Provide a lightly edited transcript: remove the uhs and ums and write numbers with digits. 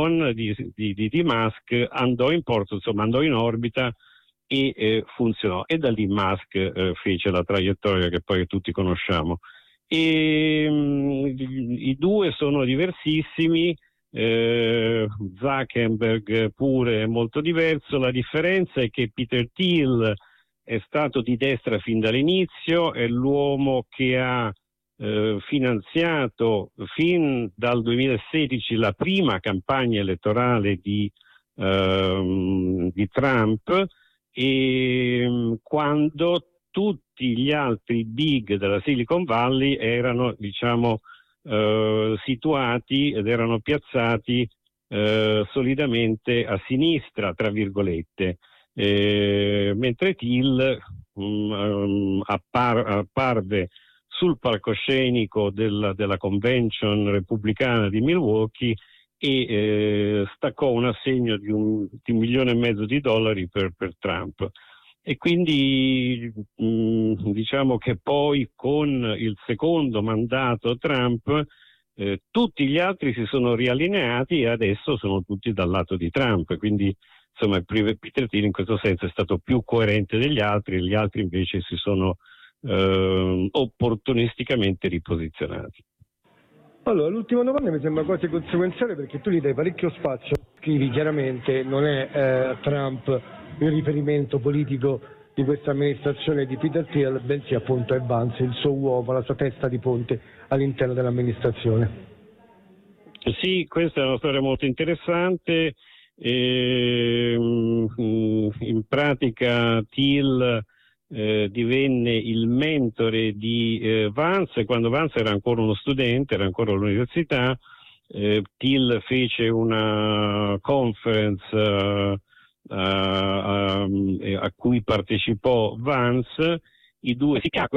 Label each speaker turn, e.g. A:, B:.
A: di Musk andò in porto, insomma andò in orbita e funzionò, e da lì Musk fece la traiettoria che poi tutti conosciamo. I due sono diversissimi. Zuckerberg pure è molto diverso. La differenza è che Peter Thiel è stato di destra fin dall'inizio, è l'uomo che ha finanziato fin dal 2016 la prima campagna elettorale di Trump, e quando tutti gli altri big della Silicon Valley erano, diciamo, situati ed erano piazzati solidamente a sinistra, tra virgolette, mentre Thiel apparve sul palcoscenico della convention repubblicana di Milwaukee e staccò un assegno di $1,5 milioni di dollari per Trump. E quindi diciamo che poi con il secondo mandato Trump tutti gli altri si sono riallineati e adesso sono tutti dal lato di Trump, quindi insomma Peter Thiel in questo senso è stato più coerente degli altri, e gli altri invece si sono opportunisticamente riposizionati.
B: Allora, l'ultima domanda mi sembra quasi conseguenziale, perché tu gli dai parecchio spazio, scrivi chiaramente non è Trump il riferimento politico di questa amministrazione di Peter Thiel, bensì appunto è Vance, il suo uovo, la sua testa di ponte all'interno dell'amministrazione.
A: Sì, questa è una storia molto interessante. In pratica Thiel divenne il mentore di Vance quando Vance era ancora uno studente, era ancora all'università. Thiel fece una conference a cui partecipò Vance, i due si